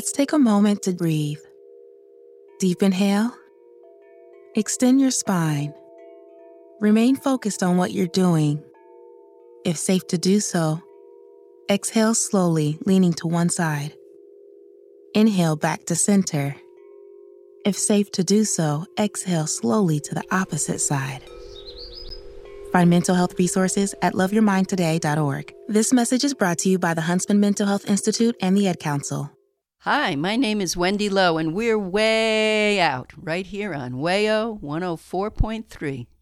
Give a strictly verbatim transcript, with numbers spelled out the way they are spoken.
Let's take a moment to breathe. Deep inhale. Extend your spine. Remain focused on what you're doing. If safe to do so, exhale slowly, leaning to one side. Inhale back to center. If safe to do so, exhale slowly to the opposite side. Find mental health resources at love your mind today dot org. This message is brought to you by the Huntsman Mental Health Institute and the Ed Council. Hi, my name is Wendy Lowe, and we're way out right here on W A Y O one oh four point three.